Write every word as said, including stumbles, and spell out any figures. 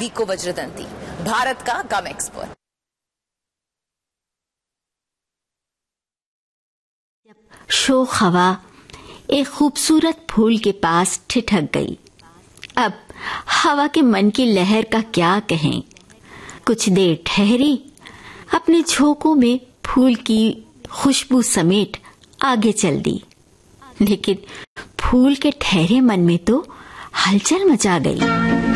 को वज्रदंती, भारत का गम एक्सपर्ट। शोख हवा एक खूबसूरत फूल के पास ठिठक गई। अब हवा के मन की लहर का क्या कहें। कुछ देर ठहरी, अपने झोंकों में फूल की खुशबू समेट आगे चल दी, लेकिन फूल के ठहरे मन में तो हलचल मचा गई।